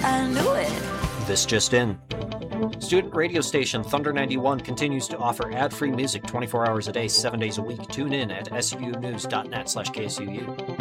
I knew it. This just in. Student radio station Thunder 91 continues to offer ad-free music 24 hours a day, 7 days a week. Tune in at sunews.net/KSUU.